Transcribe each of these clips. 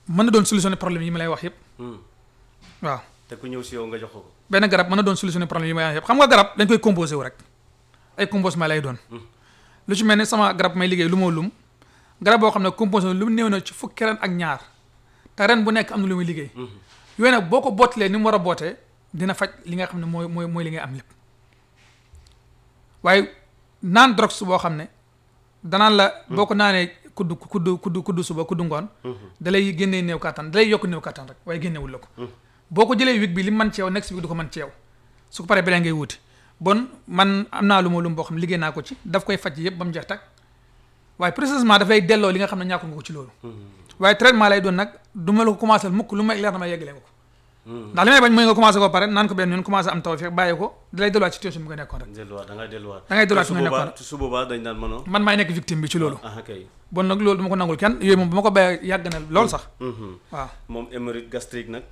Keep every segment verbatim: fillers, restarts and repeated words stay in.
mën na doon solutionner problème yi ma lay wax yëpp. waaw te ku ñëw si yow nga jox ko. benn garab mën na doon solutionner problème yi ma lay wax yëpp xam nga garab dañ koy composé wu rek ay composement lay doon. lu ci mel ne sama garab may liggéey lu moo lum garab boo xam ne composé lu mu néew na ci fukki ren ak ñaar te ren bu nekk am na lu muy liggéey. yooyu nag boo ko bootalee ni mu war a bootee dina faj li nga xam ne mooy mooy mooy li ngay am lépp waaye naan drogue boo xam ne danaan la boo ko naanee kuddu kuddu kuddu kuddu suba kuddu ngoon. da lay génnee néew kattan da lay yokk néew kattan rek waaye génnewul la ko. boo ko jëlee wig bi li man ci yow next week du ko mën ci yow su ko paree belee ngay wuti bon man am naa lu ma lum boo xam ne liggéey naa ko ci daf koy faj yëpp ba mu jeex tag waaye précisément daf lay delloo li nga xam ne ñàkkoon nga ko ci loolu. waaye traitement lay doon nag du ma la ko commencé mukk lu may leer na ma yeggalee nga ko. ndax li may bañ mooy nga commencé ko pare naan ko benn yoon commencé am taw fekk bàyyi ko da lay delluwaat situation bi nga nekkoon rek. delluwaat da ngay delluwaat. da ngay delluwaat fi nga nekkoon su boobaa dañ daan mënoo. man maay nekk victime bi ci loolu. ah kay. bon nag loolu dama ko nangul kenn yooyu moom bu ma ko bàyyee yàgg na loolu sax. waaw moom hémorroïde gastrique nag.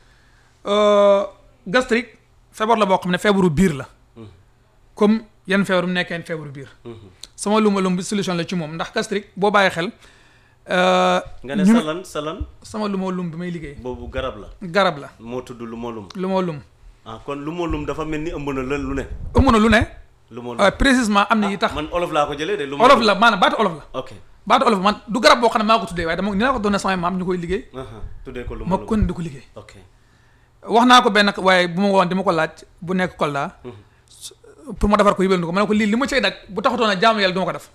gastrique feebar la boo xam ne feebaru biir la. comme yenn feebar mu nekkee feebaru biir. sama luma lum bi solution la ci moom ndax gastrique boo bàyyi xel. nga ne salan salan. sama lu moo lum bi may liggéey. boobu garab la. garab la. moo tudd lu moo lum. lu moo lum. ah kon lu moo lum dafa mel ni ëmb na la lu ne. ëmb na lu ne. lu moo lum précisément am na yi tax. man olof laa ko jëlee de. lu olof la maanaam baatu olof la. ok baatu olof man du garab boo xam ne maa ko tuddee waaye dama ni la ko doon samay maam ñu koy liggéey. tuddee ko lu ma kon di ko liggéey. ok wax naa ko benn waaye bu ma woon di ma ko laaj bu nekk Kolda. pour ma defar ko yëbal ko ma ne ko lii li ma cay daj bu taxutoon a jaamu yàlla du ma ko def.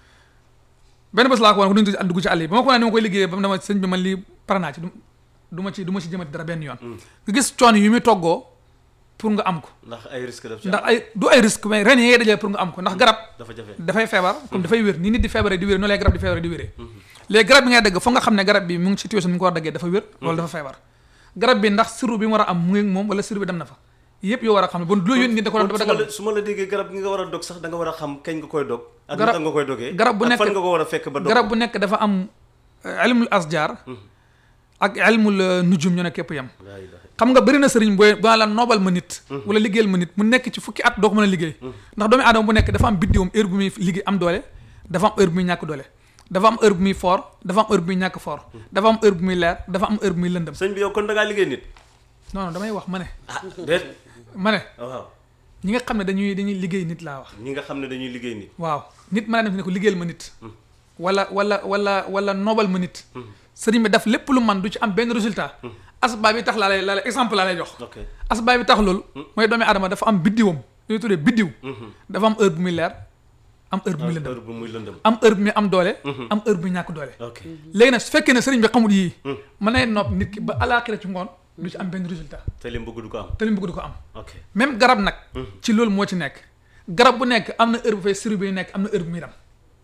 benn bés laa ko woon ko duñu dugg ci àll yi ba ma ko ne ni ma koy liggéeyee ba mu dama sëñ bi man lii pare naa ci du ma ci du ma ci jëmati dara benn yoon. nga gis coono yu muy toggoo pour nga am ko. ndax ay risque daf ci ndax ay du ay risque mais ren yi ngay dajale pour nga am ko ndax garab. dafa jafe dafay feebar comme dafay wér ni nit di feebaree di wéree noonu lay garab di feebaree di wéree. léegi garab bi ngay dagg foog nga xam ne garab bi mu ngi situation bi mu ko war a daggee dafa wér. loolu dafa feebar garab bi ndax siru bi mu war a am mu ngi moom wala siru bi dem na fa yëpp yoo war a xam ne bon du yónni ngi da ko dafa dagal su ma la déggee garab gi nga war a dog sax da nga war a xam kañ nga koy dog ak naka nga koy dogee garab bu nekk fan nga ko war a fekk ba dog garab bu nekk dafa am ilmul asjar ak ilmul nujum ñu ne képp yam xam nga bëri na sëriñ booy ba la noobal ma nit wala liggéeyal ma nit mu nekk ci fukki at doo ko mën a liggéey ndax doomu aadama bu nekk dafa am biddiwam heure bu muy liggéey am doole dafa am heure bu muy ñàkk doole dafa am heure bu muy fort dafa am heure bu muy ñàkk fort dafa am heure bu muy leer dafa am heure bu muy lëndëm sëñ bi yow kon da ngaa liggéey nit non non damay wax ma ne ah déet ma ne waaw ñi nga xam ne dañuy dañuy liggéey nit laa wax ñi nga xam ne dañuy liggéey nit waaw nit mën naa dem fi ne ko liggéeyal ma nit wala wala wala wala noobal ma nit sëriñ bi daf lépp lu man du ci am benn résultat asbaab bi tax laa lay laa lay exemple laa lay jox asbaab bi tax loolu mooy doomi adama dafa am biddiwam lu ñuy tuddee biddiw dafa am heure bu muy leer am heure bu muy lëndëm heure bu muy lëndëm am heure bu muy am doole am heure bu muy ñàkk doole léegi nag su fekkee ne sëriñ bi xamul yii mën nay nopp nit ki ba alaaxira ci ngoon du ci am benn résultat te li mu bëgg du ko am te li mu bëgg du ko am ok même garab nag ci loolu moo ci nekk garab bu nekk am na heure bu fay siru bi nekk am na heure bu muy dem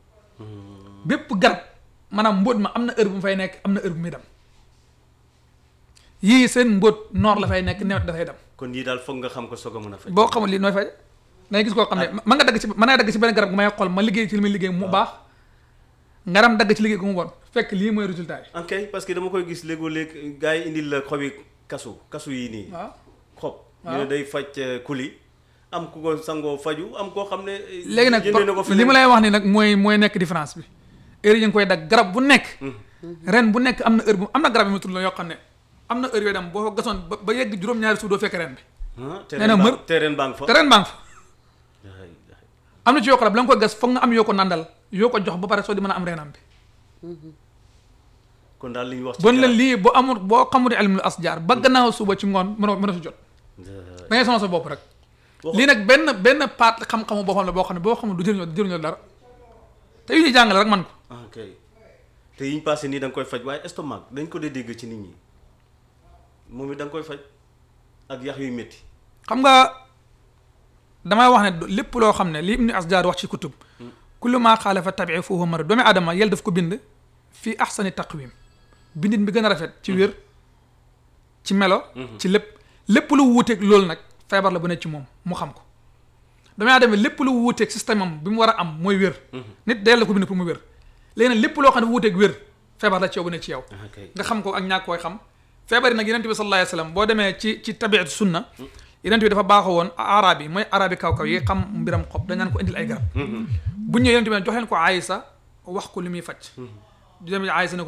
bépp garab maanaam mbóot ma am na heure bu mu fay nekk am na heure bu muy dem yii seen mbóot noor la fay nekk nawet dafay dem kon yii daal foog nga xam ko soog a mën a faj boo xamul lii nooy fay dangay gis koo xam ne mën nga dagg ci mën naa dagg ci benn garab gu may xool ma liggéey ci li muy liggéey mu baax nga dem dagg ci liggéey gu mu bon fekk lii mooy résultat yi ok parce que dama koy gis léegoo léeg gars yi indil la xobi kasu kasu yii nii waaw xob ñu ne day faj kuli am ku ko sangoo faju am koo xam ne léegi nag li ma lay wax ni nag mooy mooy nekk différence bi heure yi nga koy dagg garab bu nekk ren bu nekk am na heure bu am na garab yi mu tudd la yoo xam ne am na heure yooyu dem boo ko gasoon ba yegg juróom-ñaari suuf doo fekk ren bi nee na mër te ren baa ngi fa te ren baa ngi fa am na ci yoo ko rab la nga koy gas foog nga am yoo ko nandal yoo ko jox ba pare soo di mën a am reenam bi kon daal li ñu wax bon la lii boo amul boo xamul ilmul asjar ba gannaaw suba ci ngoon mënoo mënoo si jot da ngay sama sa bopp rek lii nag benn benn paat xam-xamu boppam la boo xam ne boo xamul du jëriñoo du jëriñoo dara te yu ñuy jàngale rek man ko ok te yiñ passé nii da nga koy faj waaye estomac dañ ko dee dégg ci nit ñi moom it da nga koy faj ak yax yuy métti xam nga damay wax ne lépp loo xam ne li ibnu asjar wax ci kutub kullu maa xaalafa tabii foofu mara doomi aadama yàlla daf ko bind fii ahsani taqwim bindin bi gën a rafet ci wér ci melo ci lépp lépp lu wuuteeg loolu nag feebar la bu ne ci moom mu xam ko doomi aadama lépp lu wuuteeg système am bi mu war a am mooy wér nit da yàlla ko bind pour mu wér léegi nag lépp loo xam ne wuuteeg wér feebar la ci yow bu ne ci yow nga xam ko ak ñàkk koy xam feebar yi nag yonent bi sallallahu alayhi wa sallam boo demee ci ci tabiatu sunna yonent bi dafa baaxoo woon arab yi mooy arab yi kaw-kaw yi xam mbiram xob dañ naan ko indil ay garab bu ñëwee yonent bi jox leen ko Aysa wax ko li muy faj. Aysa ne ko